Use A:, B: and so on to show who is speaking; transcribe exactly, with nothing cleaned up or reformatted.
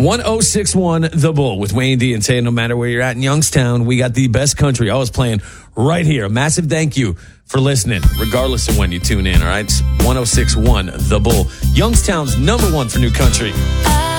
A: one oh six one The Bull with Wayne D and Tay. No matter where you're at in Youngstown, we got the best country always playing right here. A massive thank you for listening, regardless of when you tune in, all right? It's one oh six one The Bull, Youngstown's number one for new country.